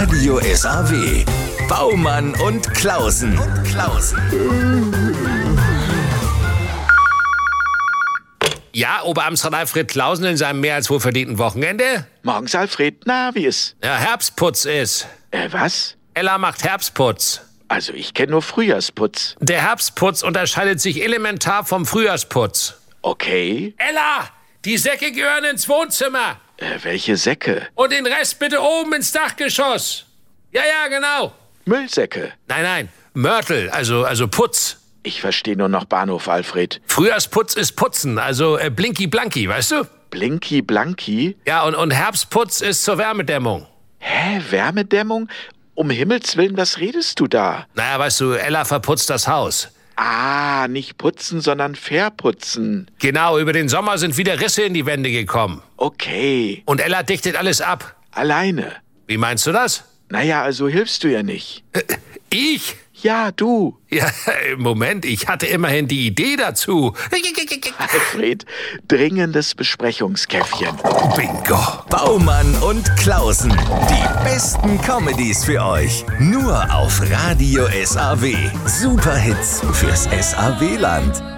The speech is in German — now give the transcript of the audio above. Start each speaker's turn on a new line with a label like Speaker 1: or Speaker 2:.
Speaker 1: Radio SAW. Baumann und Klausen.
Speaker 2: Ja, Oberamtsrat Alfred Klausen in seinem mehr als wohlverdienten Wochenende?
Speaker 3: Morgens, Alfred. Na, wie ist?
Speaker 2: Ja, Herbstputz ist.
Speaker 3: Was?
Speaker 2: Ella macht Herbstputz.
Speaker 3: Also, ich kenne nur Frühjahrsputz.
Speaker 2: Der Herbstputz unterscheidet sich elementar vom Frühjahrsputz.
Speaker 3: Okay.
Speaker 2: Ella, die Säcke gehören ins Wohnzimmer.
Speaker 3: Welche Säcke?
Speaker 2: Und den Rest bitte oben ins Dachgeschoss. Ja, genau.
Speaker 3: Müllsäcke.
Speaker 2: Nein, Mörtel, also Putz.
Speaker 3: Ich verstehe nur noch Bahnhof, Alfred.
Speaker 2: Frühjahrsputz ist Putzen, also Blinky Blanky, weißt du?
Speaker 3: Blinky Blanky?
Speaker 2: Ja, und Herbstputz ist zur Wärmedämmung.
Speaker 3: Hä, Wärmedämmung? Um Himmels Willen, was redest du da?
Speaker 2: Naja, weißt du, Ella verputzt das Haus.
Speaker 3: Ah, nicht putzen, sondern verputzen.
Speaker 2: Genau, über den Sommer sind wieder Risse in die Wände gekommen.
Speaker 3: Okay.
Speaker 2: Und Ella dichtet alles ab.
Speaker 3: Alleine?
Speaker 2: Wie meinst du das?
Speaker 3: Naja, also hilfst du ja nicht.
Speaker 2: Ich?
Speaker 3: Ja, du.
Speaker 2: Ja, Moment, ich hatte immerhin die Idee dazu.
Speaker 3: Alfred, dringendes Besprechungskäffchen.
Speaker 2: Bingo.
Speaker 1: Baumann und Klausen. Die besten Comedies für euch. Nur auf Radio SAW. Superhits fürs SAW-Land.